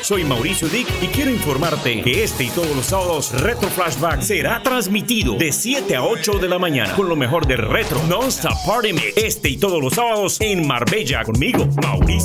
Soy Mauricio Dick y quiero informarte que este y todos los sábados Retro Flashback será transmitido de 7 a 8 de la mañana con lo mejor de Retro Non-Stop Party Mix. Este y todos los sábados en Marbella conmigo, Mauricio